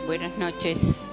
Buenas noches.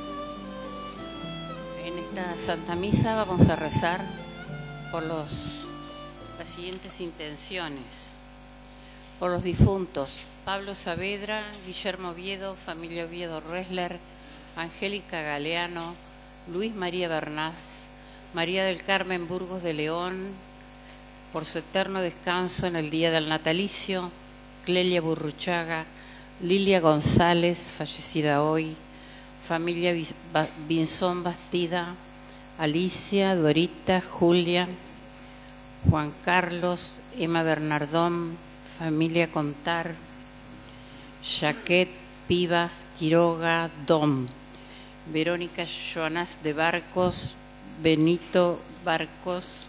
En esta Santa Misa vamos a rezar por las siguientes intenciones. Por los difuntos: Pablo Saavedra, Guillermo Oviedo, familia Oviedo Resler, Angélica Galeano, Luis María Bernás, María del Carmen Burgos de León, por su eterno descanso en el día del natalicio, Clelia Burruchaga, Lilia González, fallecida hoy, familia Binzón Bastida, Alicia, Dorita, Julia, Juan Carlos, Emma Bernardón, familia Contar, Jaquet, Pivas, Quiroga, Dom, Verónica Joanás de Barcos, Benito Barcos,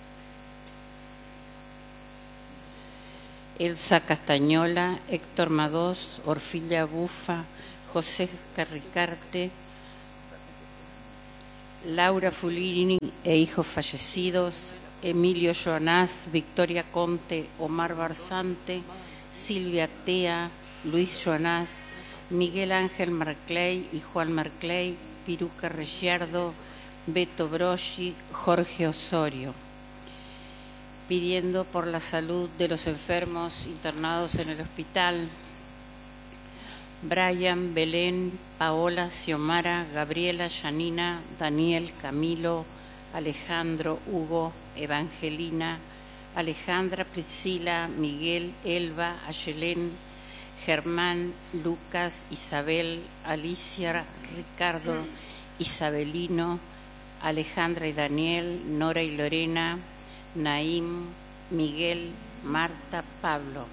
Elsa Castañola, Héctor Madós, Orfilia Bufa, José Carricarte, Laura Fulini e hijos fallecidos, Emilio Joanás, Victoria Conte, Omar Barzante, Silvia Tea, Luis Joanás, Miguel Ángel Marclay y Juan Marclay, Piruca Reggiardo, Beto Broschi, Jorge Osorio, pidiendo por la salud de los enfermos internados en el hospital: Brian, Belén, Paola, Xiomara, Gabriela, Janina, Daniel, Camilo, Alejandro, Hugo, Evangelina, Alejandra, Priscila, Miguel, Elba, Ayelén, Germán, Lucas, Isabel, Alicia, Ricardo, Isabelino, Alejandra y Daniel, Nora y Lorena, Naim, Miguel, Marta, Pablo.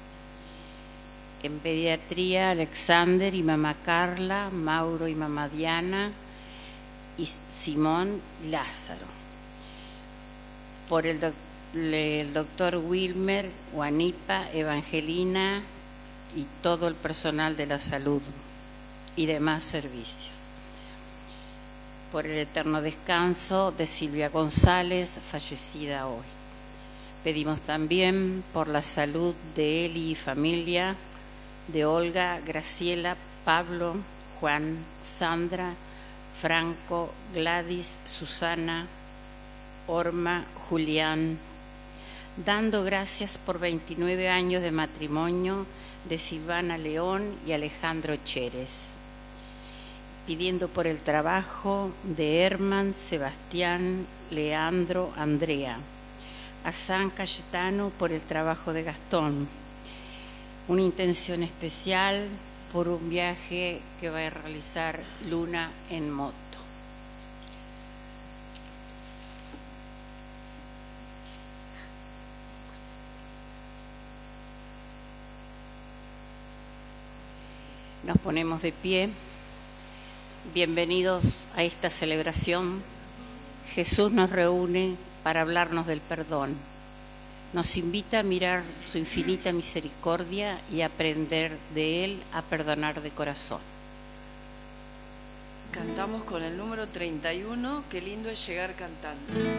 En pediatría, Alexander y mamá Carla, Mauro y mamá Diana, y Simón, Lázaro. Por el doctor Wilmer, Juanipa, Evangelina y todo el personal de la salud y demás servicios. Por el eterno descanso de Silvia González, fallecida hoy. Pedimos también por la salud de Eli y familia, de Olga, Graciela, Pablo, Juan, Sandra, Franco, Gladys, Susana, Orma, Julián, dando gracias por 29 años de matrimonio de Silvana León y Alejandro Cheres, pidiendo por el trabajo de Herman, Sebastián, Leandro, Andrea, a San Cayetano por el trabajo de Gastón, una intención especial por un viaje que va a realizar Luna en moto. Nos ponemos de pie. Bienvenidos a esta celebración. Jesús nos reúne para hablarnos del perdón. Nos invita a mirar su infinita misericordia y aprender de Él a perdonar de corazón. Cantamos con el número 31, qué lindo es llegar cantando.